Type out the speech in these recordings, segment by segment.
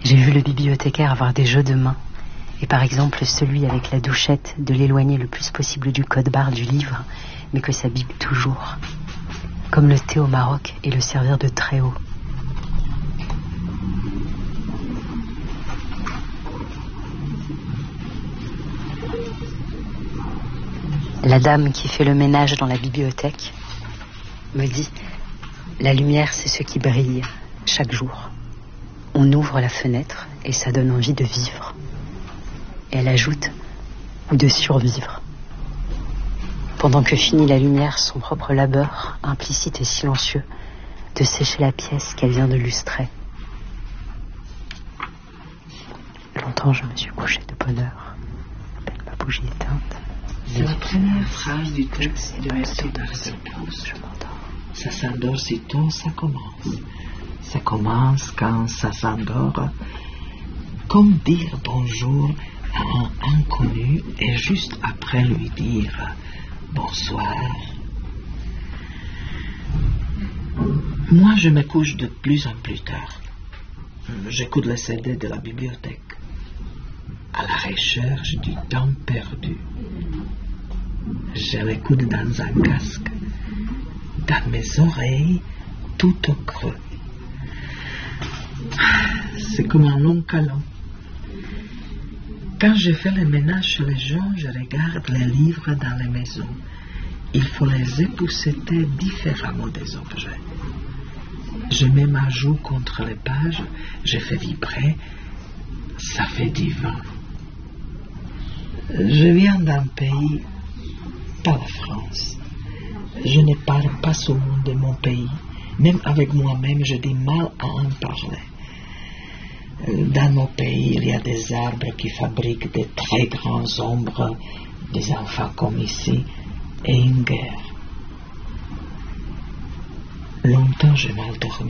J'ai vu le bibliothécaire avoir des jeux de main. Et par exemple, celui avec la douchette, de l'éloigner le plus possible du code-barre du livre, mais que ça bipe toujours. Comme le thé au Maroc et le servir de très haut. La dame qui fait le ménage dans la bibliothèque me dit « La lumière, c'est ce qui brille chaque jour. On ouvre la fenêtre et ça donne envie de vivre. » Et elle ajoute « ou de survivre ». Pendant que finit la lumière son propre labeur, implicite et silencieux, de sécher la pièce qu'elle vient de lustrer. Longtemps, je me suis couché de bonne heure, à peine ma bougie éteinte. C'est la première phrase du texte de Monsieur d'Arcipos. Je m'endors. Ça s'endort sitôt, ça commence. Ça commence quand ça s'endort. Comme dire bonjour à un inconnu et juste après lui dire bonsoir. Moi, je me couche de plus en plus tard. J'écoute le CD de la bibliothèque. À la recherche du temps perdu. Je l'écoute dans un casque. Dans mes oreilles, tout au creux. C'est comme un long câlin. Quand je fais le ménage chez les gens, je regarde les livres dans les maisons. Il faut les épousseter différemment des objets. Je mets ma joue contre les pages, je fais vibrer, ça fait du vent. Je viens d'un pays, pas la France. Je ne parle pas souvent de mon pays. Même avec moi-même, j'ai du mal à en parler. Dans nos pays, il y a des arbres qui fabriquent de très grandes ombres, des enfants comme ici, et une guerre. Longtemps, j'ai mal dormi.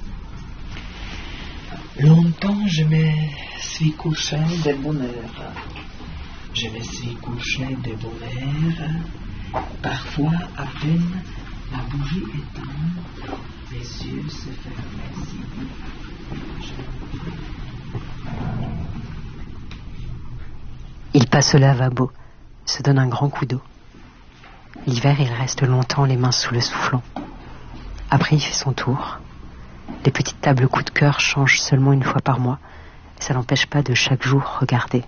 Longtemps, je me suis couché de bonne heure. Je me suis couché de bonne heure. Parfois, à peine la bougie éteinte, les yeux se fermaient si vite. Il passe au lavabo, se donne un grand coup d'eau. L'hiver, il reste longtemps les mains sous le soufflant. Après, il fait son tour. Les petites tables coup de cœur changent seulement une fois par mois. Ça n'empêche pas de chaque jour regarder.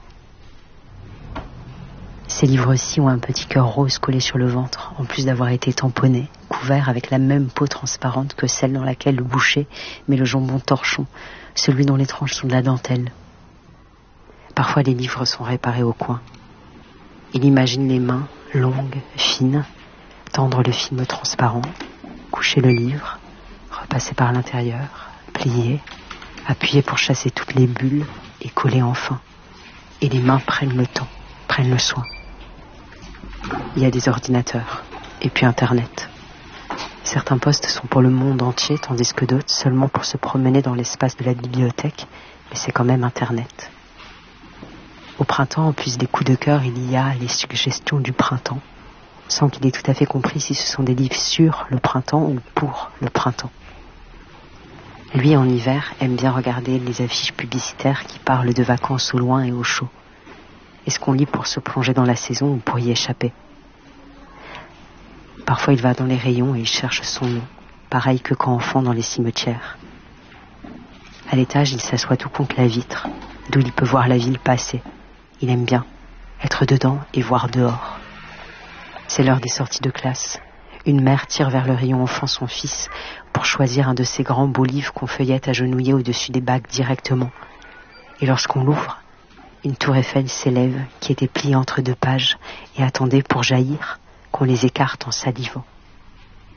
Ces livres-ci ont un petit cœur rose collé sur le ventre, en plus d'avoir été tamponnés, couverts avec la même peau transparente que celle dans laquelle le boucher met le jambon torchon, celui dont les tranches sont de la dentelle. Parfois, les livres sont réparés au coin. Il imagine les mains, longues, fines, tendre le film transparent, coucher le livre, repasser par l'intérieur, plier, appuyer pour chasser toutes les bulles et coller enfin. Et les mains prennent le temps, prennent le soin. Il y a des ordinateurs, et puis Internet. Certains postes sont pour le monde entier, tandis que d'autres seulement pour se promener dans l'espace de la bibliothèque, mais c'est quand même Internet. Au printemps, en plus des coups de cœur, il y a les suggestions du printemps, sans qu'il ait tout à fait compris si ce sont des livres sur le printemps ou pour le printemps. Lui, en hiver, aime bien regarder les affiches publicitaires qui parlent de vacances au loin et au chaud. Est-ce qu'on lit pour se plonger dans la saison ou pour y échapper? Parfois, il va dans les rayons et il cherche son nom, pareil que quand enfant dans les cimetières. À l'étage, il s'assoit tout contre la vitre, d'où il peut voir la ville passer. Il aime bien être dedans et voir dehors. C'est l'heure des sorties de classe. Une mère tire vers le rayon enfant son fils pour choisir un de ces grands beaux livres qu'on feuillette agenouillés au-dessus des bacs directement. Et lorsqu'on l'ouvre, une tour Eiffel s'élève qui était pliée entre deux pages et attendait pour jaillir qu'on les écarte en salivant.